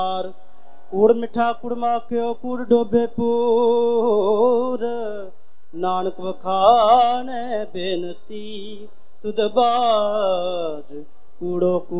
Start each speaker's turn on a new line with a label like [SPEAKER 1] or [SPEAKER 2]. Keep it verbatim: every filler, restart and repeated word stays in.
[SPEAKER 1] कूड़ मिठा कुड़ माखियो कूड़ डोबे पूर नानक वखाने बेनती तुद बाज कूड़ो कूड़